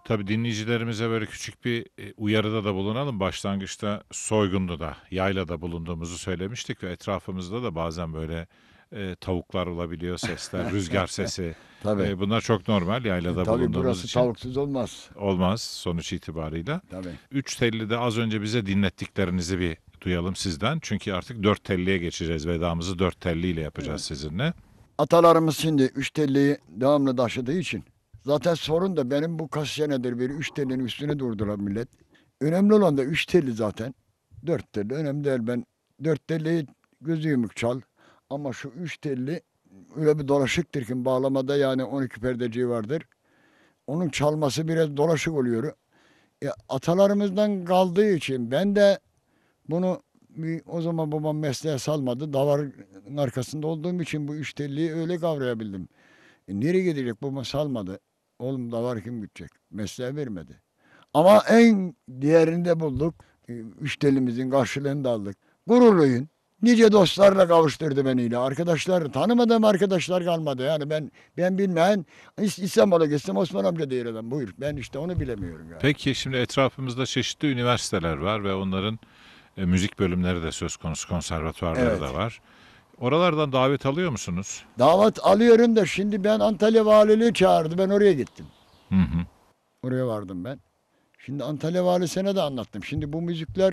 Tabii dinleyicilerimize böyle küçük bir uyarıda da bulunalım. Başlangıçta Soygunlu'da, Yayla'da bulunduğumuzu söylemiştik ve etrafımızda da bazen böyle tavuklar olabiliyor, sesler, rüzgar sesi. Tabii. Bunlar çok normal yaylada Tabii bulunduğumuz burası için. tavuksuz olmaz. Olmaz sonuç itibarıyla. Tabii. Üç telli'de az önce bize dinlettiklerinizi bir duyalım sizden. Çünkü artık dört telliye geçeceğiz. Vedamızı dört telli ile yapacağız Evet. sizinle. Atalarımız şimdi üç telliyi devamlı taşıdığı için. Zaten sorun da benim bu kaç senedir beri üç tellinin üstüne durdular millet. Önemli olan da üç telli zaten. Dört telli önemli değil. Ben dört telliyi gözü yumuk çal. Ama şu üç telli öyle bir dolaşıktır ki bağlamada yani 12 perdeciği vardır. Onun çalması biraz dolaşık oluyor. Atalarımızdan kaldığı için ben de bunu o zaman babam mesleğe salmadı. Davarın arkasında olduğum için bu üç telliyi öyle kavrayabildim. Nereye gidecek babam salmadı. Oğlum davar kim gidecek? Mesleğe vermedi. Ama en diğerini bulduk. Üç telimizin karşılığını da aldık. Gururluyum. Nice dostlarla kavuşturdu beni. Arkadaşlar, tanımadığım arkadaşlar kalmadı. Yani ben bilmeyen İstanbul'a gitsem Osman amca diyor adam. Buyur. Ben işte onu bilemiyorum yani. Peki şimdi etrafımızda çeşitli üniversiteler var ve onların müzik bölümleri de söz konusu, konservatuvarları da Evet. var. Oralardan davet alıyor musunuz? Davet alıyorum da şimdi ben Antalya Valiliği çağırdı. Ben oraya gittim. Hı hı. Oraya vardım ben. Şimdi Antalya Valisi'ne de anlattım. Şimdi bu müzikler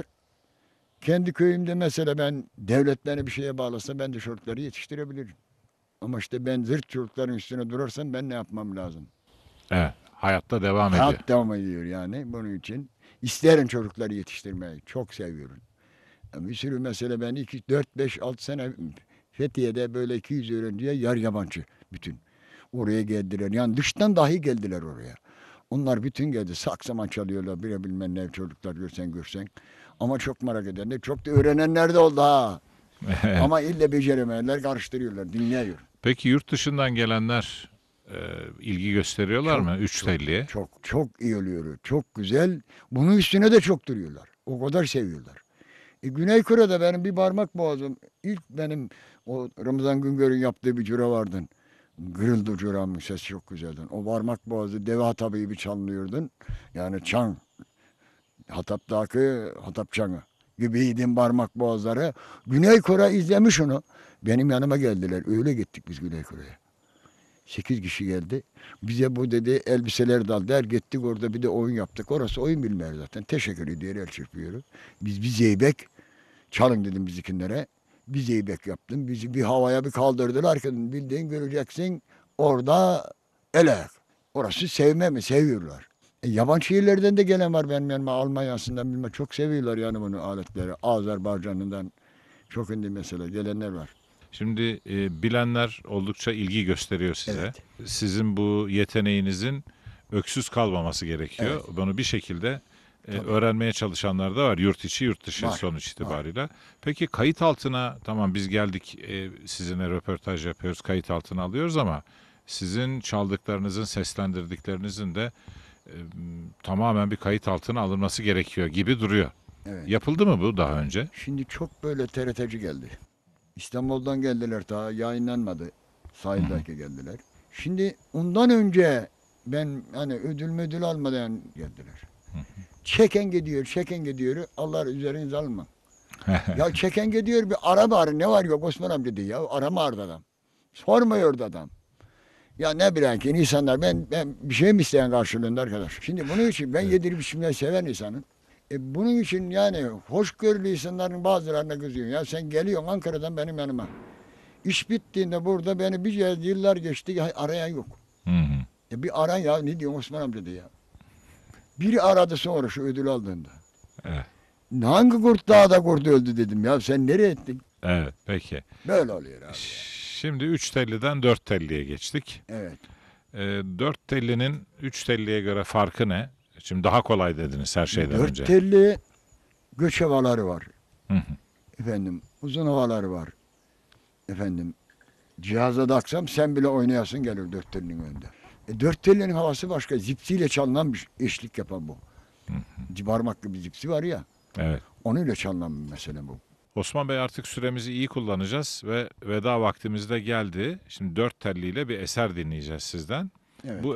kendi köyümde mesela ben devlet beni bir şeye bağlasa ben de çocukları yetiştirebilirim. Ama işte ben zırt çocukların üstüne durursam ben ne yapmam lazım? Evet, hayatta devam ediyor. Hayat devam ediyor yani bunun için. İsterim çocukları yetiştirmeyi. Çok seviyorum. Bir sürü mesela ben 2, 4, 5, 6 sene Fethiye'de böyle 200 öğrenciye yer yabancı bütün. Oraya geldiler. Yani dıştan dahi geldiler oraya. Onlar bütün geldi. Saksaman çalıyorlar. Bire bilmem ne çocuklar görsen. Ama çok merak edenler. Çok da öğrenenler de oldu ha. Ama ille beceremeyenler karıştırıyorlar. Dinliyor. Peki yurt dışından gelenler ilgi gösteriyorlar Çok mı üç telliye? çok iyi oluyor. Çok güzel. Bunun üstüne de çok duruyorlar. O kadar seviyorlar. Güney Kore'de benim bir parmak boğazım. İlk benim o Ramazan Güngör'ün yaptığı bir cüre vardı. Kırıldı cüramın sesi çok güzeldi. O parmak boğazı deve hatabı gibi çalınıyordun. Yani çan. Hatap'taki Hatap çanı gibiydim parmak boğazları. Güney Kore izlemiş onu. Benim yanıma geldiler. Öyle gittik biz Güney Kore'ye. 8 kişi geldi. Bize bu dedi elbiseler daldılar. Gittik orada bir de oyun yaptık. Orası oyun bilmiyor zaten. Teşekkür ediyor el çırpıyoruz. Biz bir zeybek çalın dedim bizimkilere. Bir zeybek yaptım. Bizi bir havaya bir kaldırdılar ki bildiğin göreceksin orada el ayak. Orası sevme mi? Seviyorlar. Yabancı yerlerden de gelen var benim yanıma. Almanya'sından bilmem çok seviyorlar yani bunu aletleri. Azerbaycan'ından çok indi mesela gelenler var. Şimdi bilenler oldukça ilgi gösteriyor size. Evet. Sizin bu yeteneğinizin öksüz kalmaması gerekiyor. Evet. Bunu bir şekilde Tabii. öğrenmeye çalışanlar da var. Yurt içi, yurt dışı Var. sonuç Var. itibarıyla. Peki kayıt altına, tamam biz geldik sizinle röportaj yapıyoruz, kayıt altına alıyoruz ama sizin çaldıklarınızın, seslendirdiklerinizin de e, tamamen bir kayıt altına alınması gerekiyor gibi duruyor. Evet. Yapıldı mı bu daha önce? Şimdi çok böyle TRT'ci geldi. İstanbul'dan geldiler daha yayınlanmadı. Sahildeki geldiler. Şimdi ondan önce ben hani ödül almadan geldiler. Çeken gidiyor. Allah üzerinize alma. Ya çeken gidiyor bir ara bari ne var yok Osman amca diyor ya. Arama orada adam. Sormuyor da adam. Ya ne bileyim ki insanlar ben bir şey mi isteyen karşılığında arkadaş. Şimdi bunun için ben yedirip içmeyi seven insanın. Bunun için yani hoşgörülü insanların bazılarına kızıyorum. Ya sen geliyorsun Ankara'dan benim yanıma. İş bittiğinde burada beni bir yıllar geçti ya arayan yok. Hı hı. Bir aran ya ne diyorsun Osman amca diye ya. Biri aradı sonra şu ödül aldığında. Evet. Hangi kurt dağda kurt öldü dedim ya sen nereye ettin? Evet, peki. Böyle oluyor abi ya. Şimdi 3 telliden 4 telliye geçtik. Evet. 4 tellinin 3 telliye göre farkı ne? Şimdi daha kolay dediniz her şeyden Dört önce. telli göç havaları var. Hı hı. Efendim uzun havaları var. Efendim cihaza taksam sen bile oynayasın gelir dört tellinin önünde. Dört tellinin havası başka. Zipsiyle çalınan bir eşlik yapan bu. Parmaklı bir zipsi var ya. Evet. Onunla çalınan bir mesele bu. Osman Bey artık süremizi iyi kullanacağız ve veda vaktimiz de geldi. Şimdi 4 telliyle bir eser dinleyeceğiz sizden. Evet. Bu